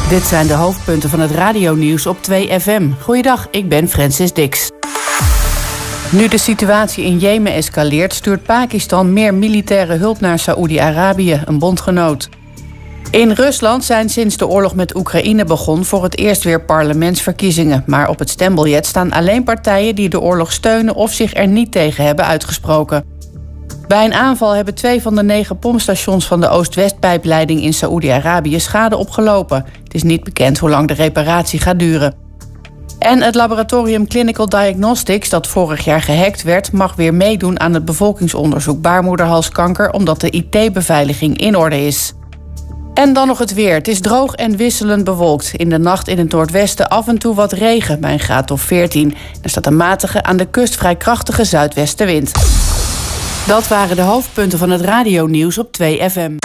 Dit zijn de hoofdpunten van het radionieuws op 2FM. Goeiedag, ik ben Francis Dix. Nu de situatie in Jemen escaleert, stuurt Pakistan meer militaire hulp naar Saoedi-Arabië, een bondgenoot. In Rusland zijn sinds de oorlog met Oekraïne begon voor het eerst weer parlementsverkiezingen. Maar op het stembiljet staan alleen partijen die de oorlog steunen of zich er niet tegen hebben uitgesproken. Bij een aanval hebben 2 van de 9 pompstations van de Oost-West-pijpleiding in Saoedi-Arabië schade opgelopen. Het is niet bekend hoe lang de reparatie gaat duren. En het laboratorium Clinical Diagnostics, dat vorig jaar gehackt werd, mag weer meedoen aan het bevolkingsonderzoek baarmoederhalskanker, omdat de IT-beveiliging in orde is. En dan nog het weer. Het is droog en wisselend bewolkt. In de nacht in het noordwesten af en toe wat regen bij een graad of 14. Er staat een matige, aan de kust vrij krachtige zuidwestenwind. Dat waren de hoofdpunten van het radionieuws op 2FM.